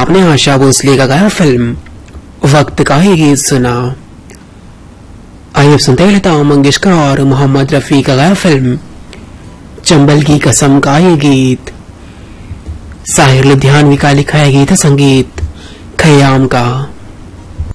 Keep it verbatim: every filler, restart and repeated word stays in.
आपने आशा भोसले का गाया फिल्म वक्त का ही गीत सुना। आइए सुनते हैं लता मंगेशकर और मोहम्मद रफी का गाया फिल्म चंबल की कसम का ये गीत। साहिर लुधियानवी का लिखा है गीत, संगीत खयाम का।